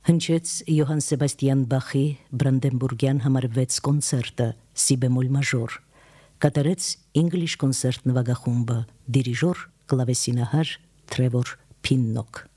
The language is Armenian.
Հնչեց Յոհան Սեբաստիան Բախի Բրանդենբուրգյան համար 6 կոնցերտը սի բեմոլ մաժոր, կատարեց English Concert նվագախումբը, դիրիժոր կլավեսինահար Թրևոր Փիննոկ։